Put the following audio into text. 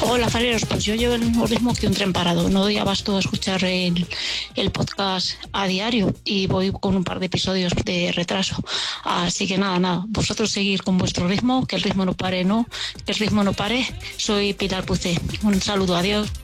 Hola, Faleros, pues yo llevo el mismo ritmo que un tren parado. No doy abasto a escuchar el podcast a diario y voy con un par de episodios de retraso. Así que nada, vosotros seguir con vuestro ritmo, que el ritmo no pare, ¿no? Que el ritmo no pare. Soy Pilar Pucé. Un saludo, adiós.